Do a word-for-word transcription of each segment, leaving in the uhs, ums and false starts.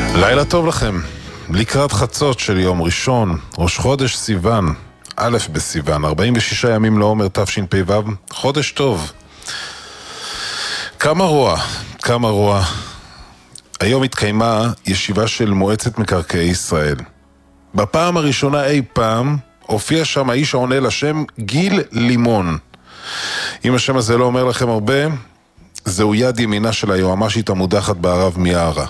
לילה טוב לכם. לקראת חצות של יום ראשון, ראש חודש סיוון, א' בסיוון, ארבעים ושישה ימים לעומר תשפ"ו, חודש טוב. כמה רוע, כמה רוע. היום התקיימה ישיבה של מועצת מקרקעי ישראל. בפעם הראשונה אי פעם הופיע שם האיש העונה לשם גיל לימון. אם השם הזה לא אומר לכם הרבה, זהו יד ימינה של היועמ"שית המודחת בערב מיארה.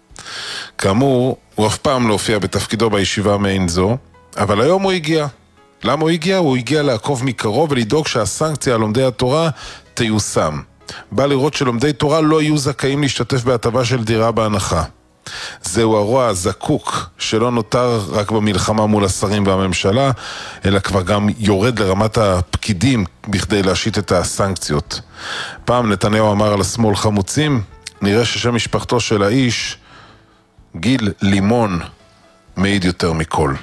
כאמור, הוא אף פעם לא הופיע בתפקידו בישיבה מעין זו, אבל היום הוא הגיע. למה הוא הגיע? הוא הגיע לעקוב מקרוב ולדאוג שהסנקציה על לומדי התורה תיושם. בא לראות שלומדי תורה לא יהיו זכאים להשתתף בהטבה של דירה בהנחה. זהו הרוע הזקוק שלא נותר רק במלחמה מול השרים והממשלה, אלא כבר גם יורד לרמת הפקידים בכדי להשית את הסנקציות. פעם נתניהו אמר על השמאל חמוצים, נראה ששם משפחתו של האיש, גיל לימון, מעיד יותר מכל.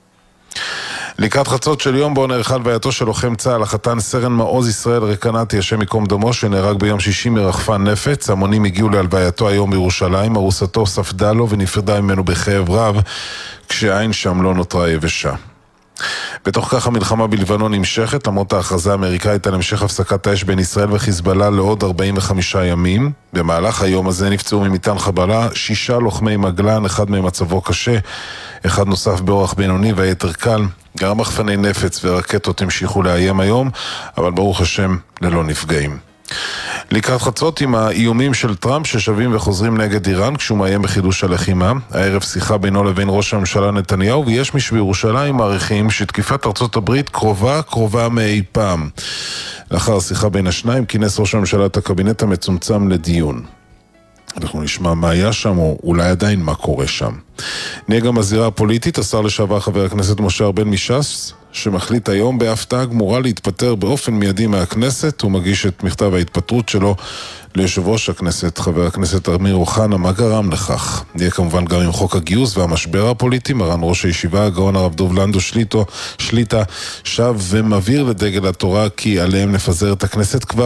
לקראת חצות של יום בו נערכה הלווייתו של לוחם צה"ל, החתן סרן מעוז ישראל רקנתי, השם ייקום דמו, שנהרג ביום שישי מרחפן נפץ. המונים הגיעו להלווייתו היום בירושלים, ארוסתו ספדה לו ונפרדה ממנו בכאב רב, כשעין שם לא נותרה יבשה. בתוך כך המלחמה בלבנון נמשכת, למרות ההכרזה האמריקאית על המשך הפסקת האש בין ישראל וחיזבאללה לעוד ארבעים וחמישה ימים. במהלך היום הזה נפצעו ממטען חבלה שישה לוחמי מגלן, אחד מהם מצבו קשה, אחד נוסף באורח בינוני והיתר קל. גם מחפני נפץ ורקטות המשיכו לאיים היום, אבל ברוך השם ללא נפגעים. לקראת חצות עם האיומים של טראמפ ששבים וחוזרים נגד איראן כשהוא מאיים בחידוש הלחימה, הערב שיחה בינו לבין ראש הממשלה נתניהו, ויש מי שבירושלים מעריכים שתקיפת ארצות הברית קרובה קרובה מאי פעם. לאחר שיחה בין השניים כינס ראש הממשלה את הקבינט המצומצם לדיון. אנחנו נשמע מה היה שם, או אולי עדיין מה קורה שם. נהיה גם הזירה הפוליטית, השר לשעבר חבר הכנסת משה ארבל מש"ס, שמחליט היום בהפתעה גמורה להתפטר באופן מיידי מהכנסת, הוא מגיש את מכתב ההתפטרות שלו ליושב ראש הכנסת, חבר הכנסת אמיר אוחנה. מה גרם לכך? נהיה כמובן גם עם חוק הגיוס והמשבר הפוליטי. מרן ראש הישיבה, הגאון הרב דוב לנדו שליטו, שליטה, שב ומבהיר לדגל התורה כי עליהם לפזר את הכנסת כבר